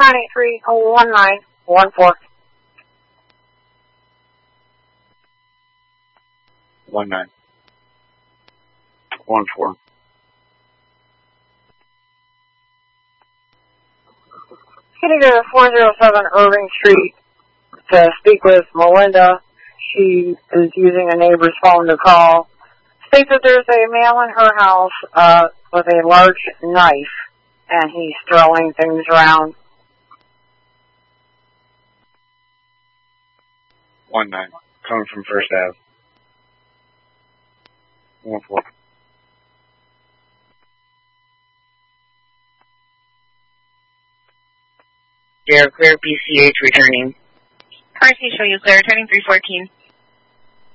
983-1914. 1914. Can you go to 407 Irving Street to speak with Melinda? She is using a neighbor's phone to call. States that there's a man in her house with a large knife, and he's throwing things around. 19. Coming from First Ave. 14. Clear BCH returning. RC show you clear, returning 314.